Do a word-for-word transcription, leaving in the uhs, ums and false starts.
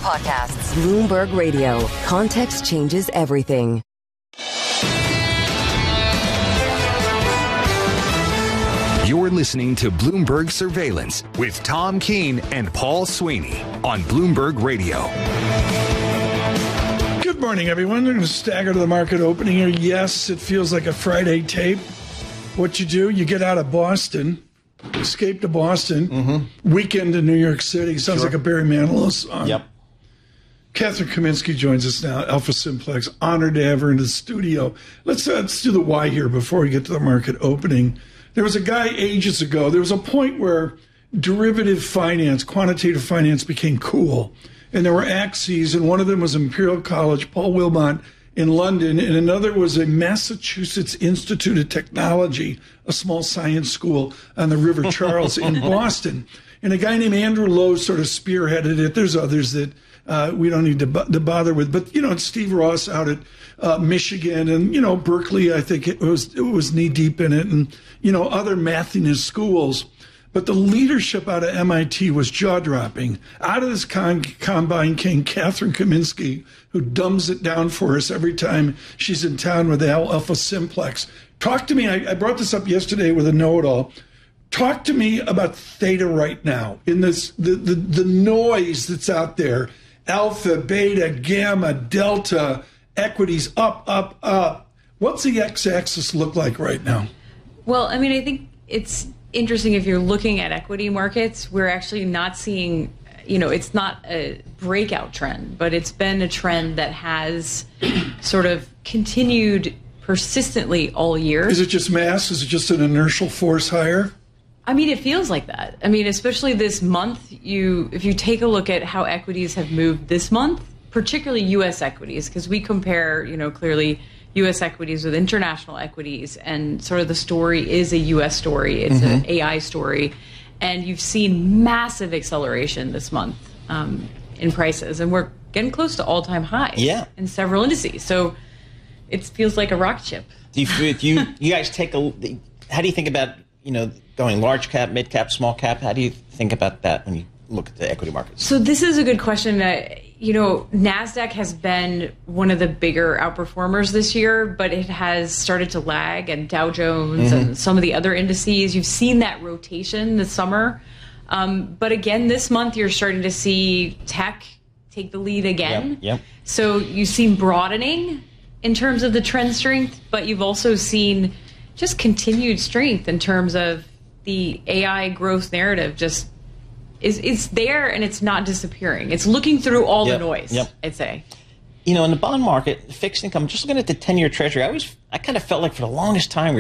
podcasts. Bloomberg Radio. Context changes everything. You're listening to Bloomberg Surveillance with Tom Keene and Paul Sweeney on Bloomberg Radio. Good morning, everyone. We're going to stagger to the market opening here. Yes, it feels like a Friday tape. What you do, you get out of Boston, escape to Boston, mm-hmm. weekend in New York City. Sounds sure. like a Barry Manilow song. Yep. Catherine Kaminsky joins us now, Alpha Simplex. Honored to have her in the studio. Let's, uh, let's do the why here before we get to the market opening. There was a guy ages ago, there was a point where derivative finance, quantitative finance became cool. And there were axes, and one of them was Imperial College, Paul Wilmot in London, and another was a Massachusetts Institute of Technology, a small science school on the River Charles in Boston. And a guy named Andrew Lowe sort of spearheaded it. There's others that uh, we don't need to, b- to bother with. But, you know, Steve Ross out at uh, Michigan, and, you know, Berkeley, I think it was, it was knee-deep in it, and, you know, other mathiness schools. But the leadership out of M I T was jaw-dropping. Out of this con- combine came Catherine Kaminsky, who dumbs it down for us every time she's in town with Alpha Simplex. Talk to me. I, I brought this up yesterday with a know-it-all. Talk to me about theta right now in this the, the, the noise that's out there. Alpha, beta, gamma, delta, equities up, up, up. What's the x-axis look like right now? Well, I mean, I think it's interesting if you're looking at equity markets, we're actually not seeing, you know, it's not a breakout trend, but it's been a trend that has sort of continued persistently all year. Is it just mass? Is it just an inertial force higher? I mean, it feels like that. I mean, especially this month, you if you take a look at how equities have moved this month, particularly U S equities, because we compare, you know, clearly U S equities with international equities, and sort of the story is a U S story. It's mm-hmm. an A I story. And you've seen massive acceleration this month um, in prices. And we're getting close to all-time highs yeah. in several indices. So it feels like a rocket ship. Do you, if you, you guys take a, how do you think about, you know, going large cap, mid cap, small cap? How do you think about that when you look at the equity markets? So this is a good question. Uh, you know, NASDAQ has been one of the bigger outperformers this year, but it has started to lag, and Dow Jones mm-hmm. and some of the other indices. You've seen that rotation this summer. Um, but again, this month, you're starting to see tech take the lead again. Yep, yep. So you've seen broadening in terms of the trend strength, but you've also seen just continued strength in terms of the A I growth narrative. Just is it's there, and it's not disappearing. It's looking through all yep, the noise, yep. I'd say. You know, in the bond market, fixed income, just looking at the ten-year treasury, I always, I kind of felt like for the longest time,